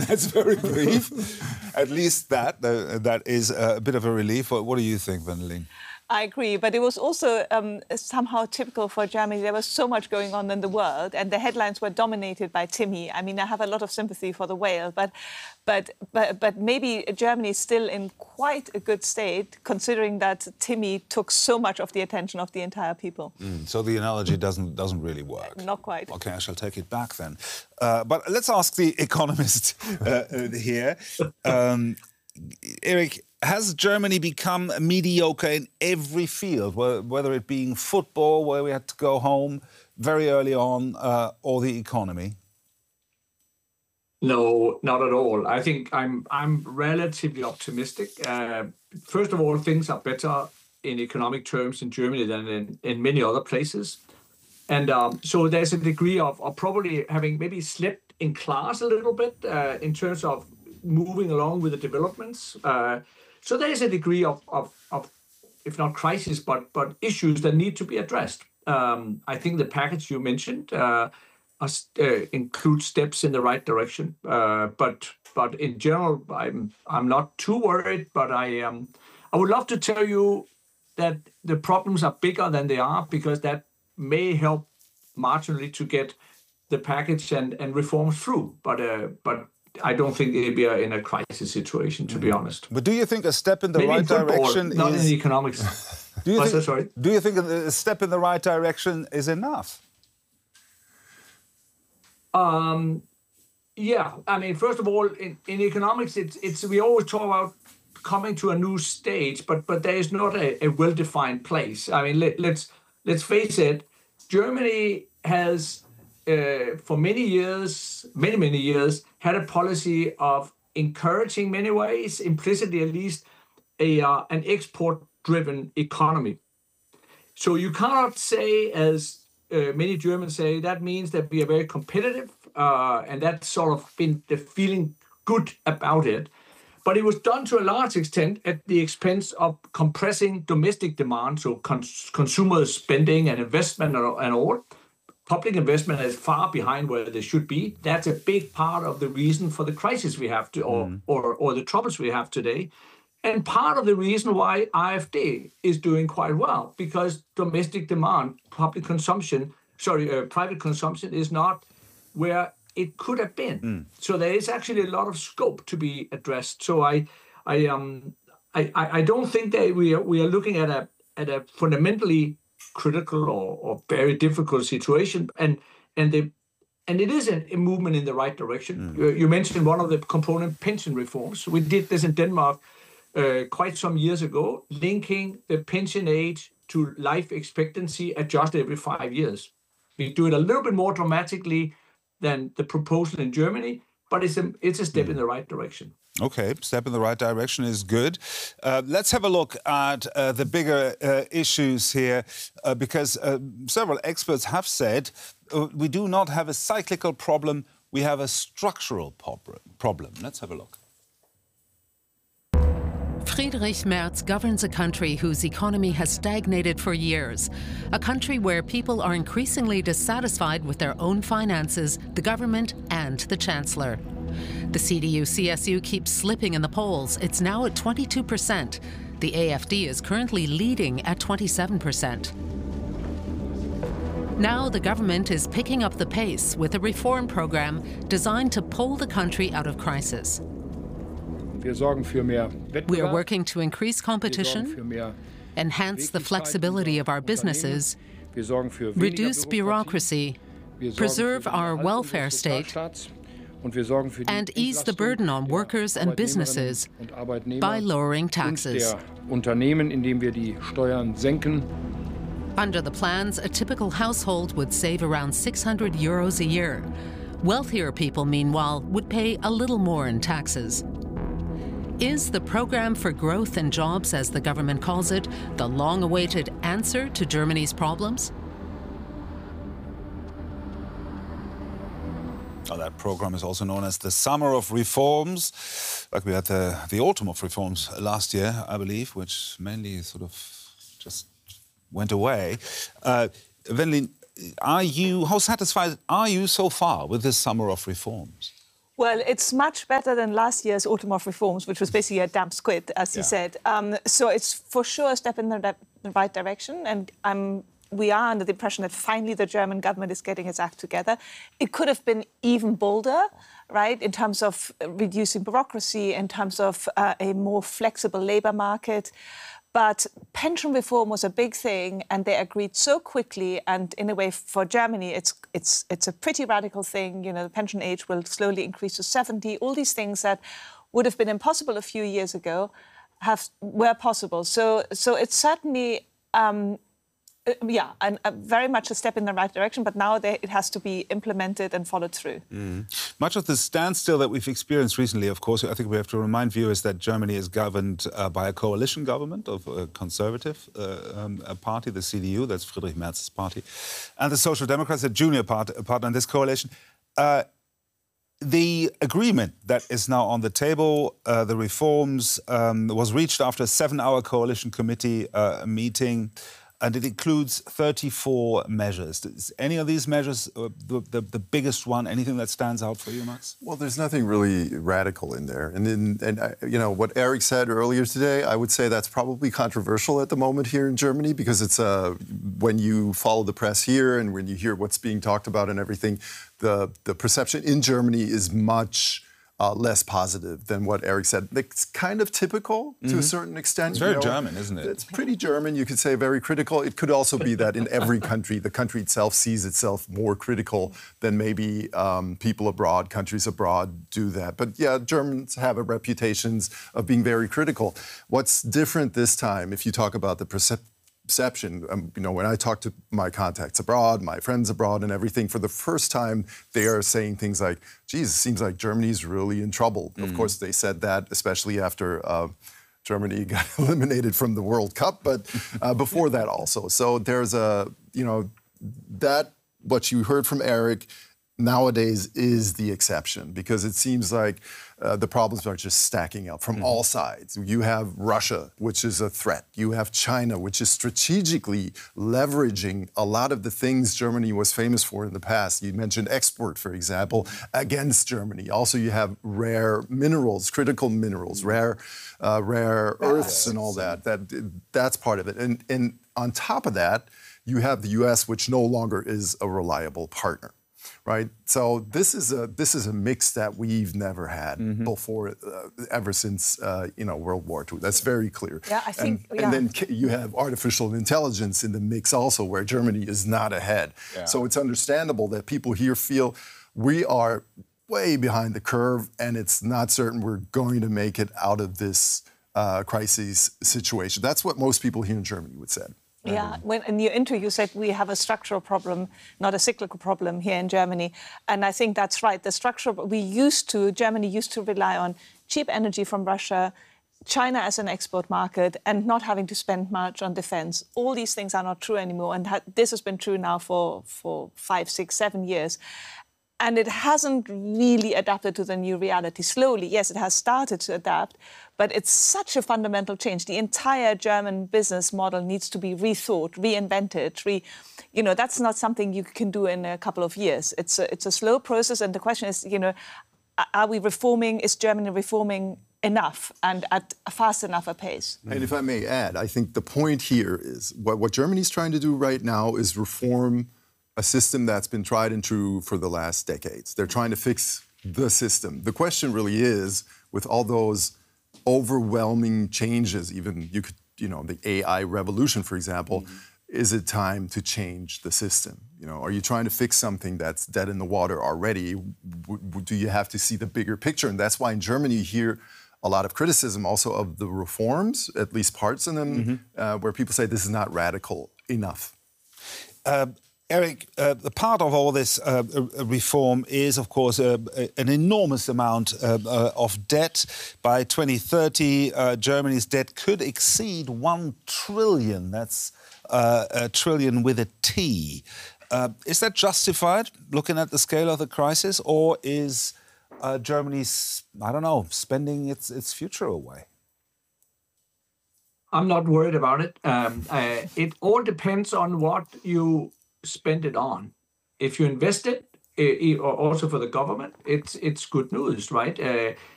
That's very brief. At least that is a bit of a relief. What do you think, Wendelin? I agree, but it was also somehow typical for Germany. There was so much going on in the world, and the headlines were dominated by Timmy. I mean, I have a lot of sympathy for the whale, but maybe Germany is still in quite a good state, considering that Timmy took so much of the attention of the entire people. So the analogy doesn't really work. Not quite. Okay, I shall take it back then. But let's ask the economist here, Erik. Has Germany become mediocre in every field, whether it being football, where we had to go home very early on, or the economy? No, not at all. I think I'm relatively optimistic. First of all, things are better in economic terms in Germany than in many other places. And so there's a degree of probably having maybe slipped in class a little bit in terms of moving along with the developments. So there is a degree of if not crisis, but issues that need to be addressed. I think the package you mentioned includes steps in the right direction. But in general, I'm not too worried. But I would love to tell you that the problems are bigger than they are, because that may help marginally to get the package and reforms through. But I don't think we are in a crisis situation, to be honest. But do you think a step in the right direction not in economics? Do you think a step in the right direction is enough? Yeah, I mean, first of all, in economics, it's we always talk about coming to a new stage, but there is not a well-defined place. I mean, let's face it, Germany has for many years, had a policy of encouraging, many ways, implicitly at least, an export-driven economy. So you cannot say, as many Germans say, that means that we are very competitive, and that's sort of been the feeling good about it. But it was done to a large extent at the expense of compressing domestic demand, so consumer spending and investment and all. Public investment is far behind where they should be. That's a big part of the reason for the crisis we have or the troubles we have today. And part of the reason why AfD is doing quite well, because domestic demand, private consumption is not where it could have been. So there is actually a lot of scope to be addressed. So I don't think that we are looking at a fundamentally critical or very difficult situation, and it is a movement in the right direction. You mentioned one of the component pension reforms. We did this in Denmark quite some years ago, linking the pension age to life expectancy adjusted every 5 years. We do it a little bit more dramatically than the proposal in Germany, but it's a step in the right direction. Okay, step in the right direction is good. Let's have a look at the bigger issues here, because several experts have said we do not have a cyclical problem, we have a structural problem. Let's have a look. Friedrich Merz governs a country whose economy has stagnated for years, a country where people are increasingly dissatisfied with their own finances, the government and the chancellor. The CDU-CSU keeps slipping in the polls. It's now at 22%. The AfD is currently leading at 27%. Now the government is picking up the pace with a reform program designed to pull the country out of crisis. We are working to increase competition, enhance the flexibility of our businesses, reduce bureaucracy, preserve our welfare state, and ease the burden on workers and businesses by lowering taxes. Under the plans, a typical household would save around €600 a year. Wealthier people, meanwhile, would pay a little more in taxes. Is the Program for Growth and Jobs, as the government calls it, the long-awaited answer to Germany's problems? That program is also known as the Summer of Reforms. Like we had the Autumn of Reforms last year, I believe, which mainly sort of just went away. Wendelin, how satisfied are you so far with this Summer of Reforms? Well, it's much better than last year's autumn of reforms, which was basically a damp squid, as he said. So it's for sure a step in the right direction. And we are under the impression that finally the German government is getting its act together. It could have been even bolder, right, in terms of reducing bureaucracy, in terms of a more flexible labour market. But pension reform was a big thing, and they agreed so quickly. And in a way, for Germany, it's a pretty radical thing. You know, the pension age will slowly increase to 70. All these things that would have been impossible a few years ago were possible. So it's certainly. And very much a step in the right direction, but now it has to be implemented and followed through. Much of the standstill that we've experienced recently, of course, I think we have to remind viewers that Germany is governed by a coalition government of a conservative party, the CDU, that's Friedrich Merz's party, and the Social Democrats, a junior partner in this coalition. The agreement that is now on the table, the reforms, was reached after a 7-hour coalition committee meeting. And it includes 34 measures. Is any of these measures the biggest one? Anything that stands out for you, Max? Well, there's nothing really radical in there. And you know, what Eric said earlier today, I would say that's probably controversial at the moment here in Germany, because it's when you follow the press here and when you hear what's being talked about and everything, the perception in Germany is much less positive than what Eric said. It's kind of typical to a certain extent. It's very German, isn't it? It's pretty German. You could say very critical. It could also be that in every country, the country itself sees itself more critical than maybe people abroad, countries abroad do that. But yeah, Germans have a reputation of being very critical. What's different this time, if you talk about the perception, you know, when I talk to my contacts abroad, my friends abroad and everything, for the first time, they are saying things like, geez, it seems like Germany's really in trouble. Of course, they said that, especially after Germany got eliminated from the World Cup, but before that also. So there's that what you heard from Eric nowadays is the exception, because it seems like the problems are just stacking up from all sides. You have Russia, which is a threat. You have China, which is strategically leveraging a lot of the things Germany was famous for in the past. You mentioned export, for example, against Germany. Also, you have rare minerals, critical minerals, rare earths and all that. That's part of it. And on top of that, you have the U.S., which no longer is a reliable partner. Right, so this is a mix that we've never had before, ever since World War II. That's very clear. Yeah, I think. And then you have artificial intelligence in the mix also, where Germany is not ahead. Yeah. So it's understandable that people here feel we are way behind the curve, and it's not certain we're going to make it out of this crisis situation. That's what most people here in Germany would say. Yeah, when in your intro you said we have a structural problem, not a cyclical problem here in Germany. And I think that's right. The structural, Germany used to rely on cheap energy from Russia, China as an export market, and not having to spend much on defense. All these things are not true anymore. And this has been true now for 5, 6, 7 years. And it hasn't really adapted to the new reality. Slowly, yes, it has started to adapt, but it's such a fundamental change. The entire German business model needs to be rethought, reinvented. That's not something you can do in a couple of years. It's a slow process, and the question is, are we reforming? Is Germany reforming enough and at a fast enough a pace? And if I may add, I think the point here is what Germany's trying to do right now is reform a system that's been tried and true for the last decades. They're trying to fix the system. The question really is, with all those overwhelming changes, even the AI revolution, for example, is it time to change the system? Are you trying to fix something that's dead in the water already? Do you have to see the bigger picture? And that's why in Germany you hear a lot of criticism also of the reforms, at least parts of them, where people say this is not radical enough. Eric, the part of all this reform is, of course, an enormous amount of debt. By 2030, Germany's debt could exceed 1 trillion. That's a trillion with a T. Is that justified, looking at the scale of the crisis, or is Germany, spending its future away? I'm not worried about it. It all depends on what you spend it on. If you invest it also for the government, it's good news, right?